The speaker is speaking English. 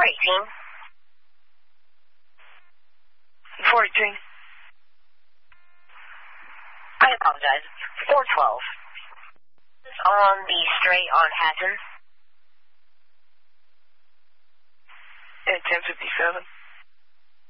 418. 418. I apologize. 412. On the straight on Hatton. At 1057.